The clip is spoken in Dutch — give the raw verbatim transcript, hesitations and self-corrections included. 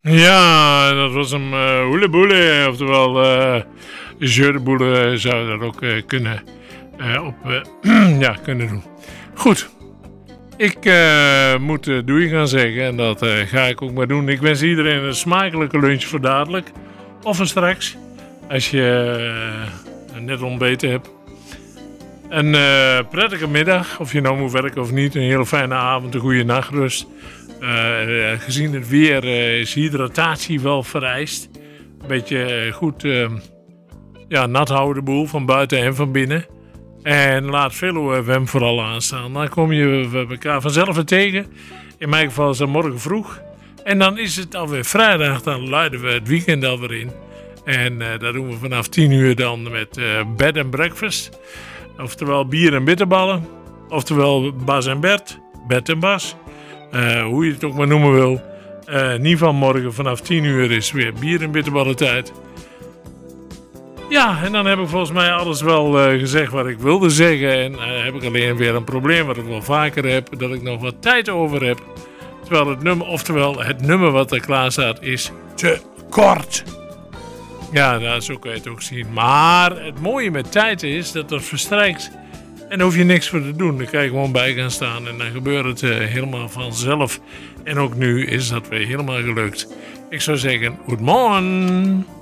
Ja, dat was een uh, hoeleboele, oftewel uh, jeu de boule zou je dat ook uh, kunnen, uh, op, uh, ja, kunnen doen. Goed, ik uh, moet uh, doei gaan zeggen en dat uh, ga ik ook maar doen. Ik wens iedereen een smakelijke lunch voor dadelijk of voor straks, als je uh, net ontbeten hebt. Een uh, prettige middag, of je nou moet werken of niet, een hele fijne avond, een goede nachtrust. Uh, gezien het weer uh, is hydratatie wel vereist. Een beetje uh, goed uh, ja, nat houden de boel van buiten en van binnen. En laat Velo F M vooral aanstaan. Dan kom je elkaar vanzelf weer tegen. In mijn geval is dat morgen vroeg. En dan is het alweer vrijdag. Dan luiden we het weekend alweer in. En uh, dat doen we vanaf tien uur dan met uh, bed and breakfast. Oftewel bier en bitterballen. Oftewel Bas en Bert. Bert en Bas. Uh, hoe je het ook maar noemen wil. Uh, in ieder geval morgen vanaf tien uur is weer bier en bitterballen tijd. Ja, en dan heb ik volgens mij alles wel uh, gezegd wat ik wilde zeggen. En uh, heb ik alleen weer een probleem wat ik wel vaker heb. Dat ik nog wat tijd over heb. Terwijl het nummer, oftewel het nummer wat er klaar staat is te kort. Ja, nou, zo kan je het ook zien. Maar het mooie met tijd is dat dat verstrijkt. En daar hoef je niks voor te doen. Dan kan je gewoon bij gaan staan. En dan gebeurt het uh, helemaal vanzelf. En ook nu is dat weer helemaal gelukt. Ik zou zeggen, goedemorgen.